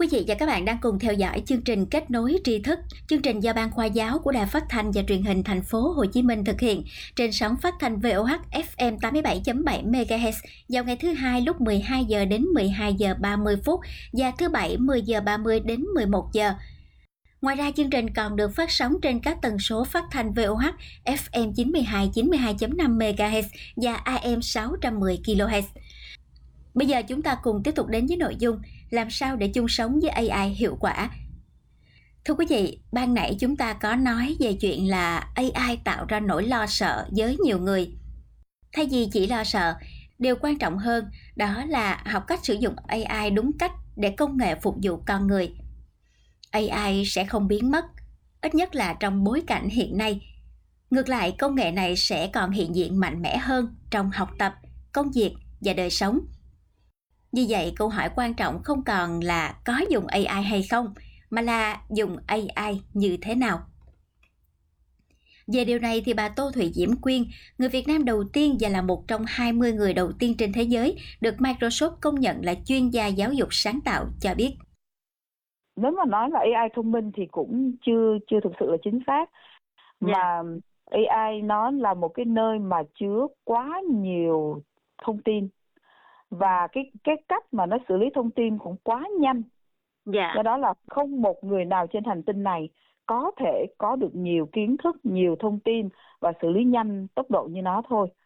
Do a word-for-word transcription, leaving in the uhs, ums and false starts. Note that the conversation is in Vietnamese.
Quý vị và các bạn đang cùng theo dõi chương trình Kết nối tri thức, chương trình do Ban Khoa giáo của Đài Phát thanh và Truyền hình Thành phố Hồ Chí Minh thực hiện trên sóng phát thanh vê o hát ép em tám mươi bảy chấm bảy mê ga héc vào ngày thứ hai lúc mười hai giờ đến mười hai giờ ba mươi phút và thứ bảy mười giờ ba mươi đến mười một giờ. Ngoài ra, chương trình còn được phát sóng trên các tần số phát thanh vê o hát ép em chín mươi hai chín mươi hai chấm năm mê ga héc và a em sáu trăm mười ki lô héc. Bây giờ chúng ta cùng tiếp tục đến với nội dung làm sao để chung sống với a i hiệu quả. Thưa quý vị, ban nãy chúng ta có nói về chuyện là a i tạo ra nỗi lo sợ với nhiều người. Thay vì chỉ lo sợ, điều quan trọng hơn đó là học cách sử dụng a i đúng cách để công nghệ phục vụ con người. a i sẽ không biến mất, ít nhất là trong bối cảnh hiện nay. Ngược lại, công nghệ này sẽ còn hiện diện mạnh mẽ hơn trong học tập, công việc và đời sống. Vì vậy, câu hỏi quan trọng không còn là có dùng a i hay không, mà là dùng a i như thế nào. Về điều này thì bà Tô Thụy Diễm Quyên, người Việt Nam đầu tiên và là một trong hai mươi người đầu tiên trên thế giới được Microsoft công nhận là chuyên gia giáo dục sáng tạo, cho biết. Nếu mà nói là a i thông minh thì cũng chưa chưa thực sự là chính xác. Dạ. Mà a i nó là một cái nơi mà chứa quá nhiều thông tin. Và cái cái cách mà nó xử lý thông tin cũng quá nhanh. Dạ. Do đó là không một người nào trên hành tinh này có thể có được nhiều kiến thức, nhiều thông tin và xử lý nhanh tốc độ như nó thôi.